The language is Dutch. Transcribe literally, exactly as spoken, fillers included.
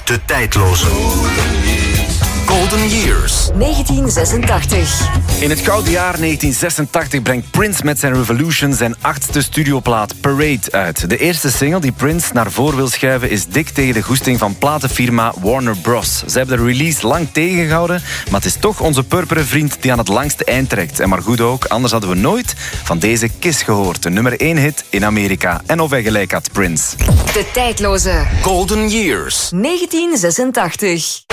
De tijdloze Golden Years. negentien zesentachtig. In het gouden jaar negentien zesentachtig brengt Prince met zijn Revolution zijn achtste studioplaat Parade uit. De eerste single die Prince naar voren wil schuiven is dik tegen de goesting van platenfirma Warner Bros. Ze hebben de release lang tegengehouden, maar het is toch onze purperen vriend die aan het langste eind trekt. En maar goed ook, anders hadden we nooit van deze Kiss gehoord. De nummer één hit in Amerika. En of hij gelijk had, Prince. De tijdloze Golden Years. negentien zesentachtig.